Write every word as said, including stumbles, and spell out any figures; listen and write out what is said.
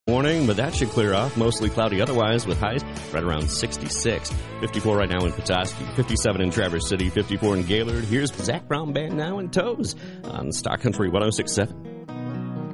morning, but that should clear off. Mostly cloudy otherwise with highs right around sixty-six. fifty-four right now in Petoskey, fifty-seven in Traverse City, fifty-four in Gaylord. Here's Zach Brown Band now in Toes on Stock Country one oh six point seven.